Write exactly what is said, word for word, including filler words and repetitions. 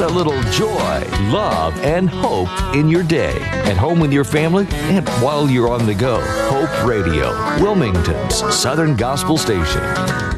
Get a little joy, love, and hope in your day. At home with your family and while you're on the go. Hope Radio, Wilmington's Southern Gospel Station.